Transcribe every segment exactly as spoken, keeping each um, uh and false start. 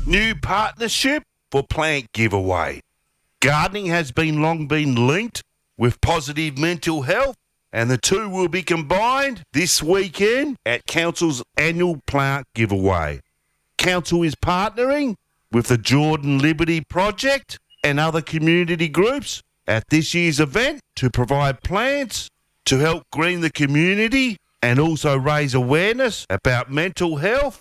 New partnership for plant giveaway. Gardening has been long been linked with positive mental health, and the two will be combined this weekend at Council's annual plant giveaway. Council is partnering with the Jordan Liberty Project and other community groups at this year's event to provide plants to help green the community and also raise awareness about mental health.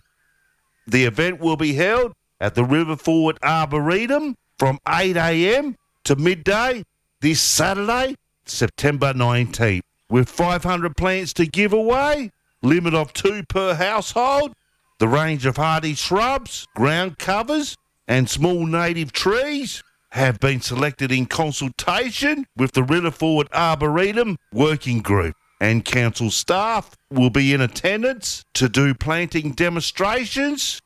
The event will be held at the Riverford Arboretum from eight a.m. to midday this Saturday, September nineteenth, with five hundred plants to give away, limit of two per household. The range of hardy shrubs, ground covers and small native trees have been selected in consultation with the Riverford Arboretum Working Group, and council staff will be in attendance to do planting demonstrations.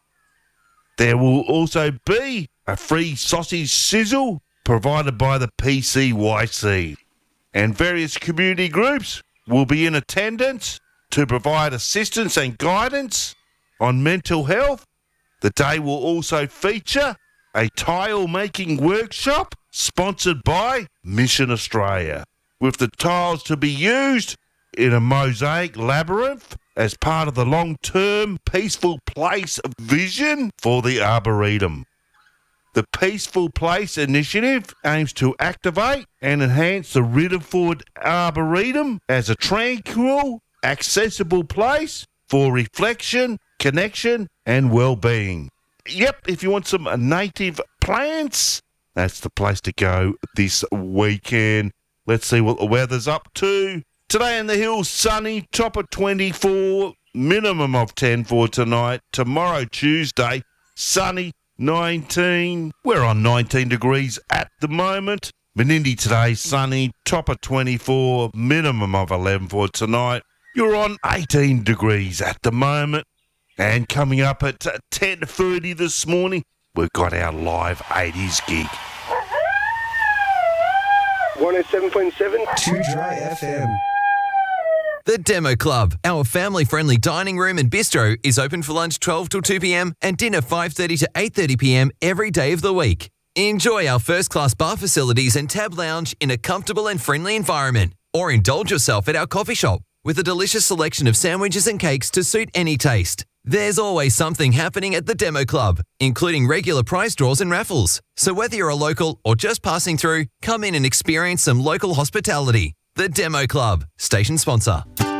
There will also be a free sausage sizzle provided by the P C Y C, and various community groups will be in attendance to provide assistance and guidance on mental health. The day will also feature a tile making workshop sponsored by Mission Australia, with the tiles to be used in a mosaic labyrinth as part of the long-term Peaceful Place vision for the Arboretum. The Peaceful Place initiative aims to activate and enhance the Riverford Arboretum as a tranquil, accessible place for reflection, connection and well-being. Yep, if you want some native plants, that's the place to go this weekend. Let's see what the weather's up to. Today in the hills, sunny, top of twenty-four, minimum of ten for tonight. Tomorrow, Tuesday, sunny, nineteen. We're on nineteen degrees at the moment. Menindee today, sunny, top of twenty-four, minimum of eleven for tonight. You're on eighteen degrees at the moment. And coming up at ten thirty this morning, we've got our live eighties gig. one oh seven point seven Too Dry F M. The Demo Club, our family-friendly dining room and bistro, is open for lunch twelve till two p.m. and dinner five thirty to eight thirty p.m. every day of the week. Enjoy our first-class bar facilities and tab lounge in a comfortable and friendly environment, or indulge yourself at our coffee shop with a delicious selection of sandwiches and cakes to suit any taste. There's always something happening at the Demo Club, including regular prize draws and raffles. So whether you're a local or just passing through, come in and experience some local hospitality. The Demo Club, station sponsor.